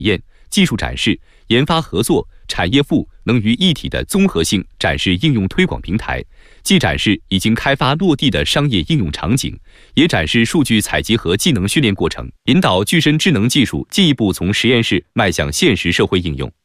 验、技术展示、研发合作、产业赋能于一体的综合性展示应用推广平台，既展示已经开发落地的商业应用场景，也展示数据采集和技能训练过程，引导具身智能技术进一步从实验室迈向现实社会应用。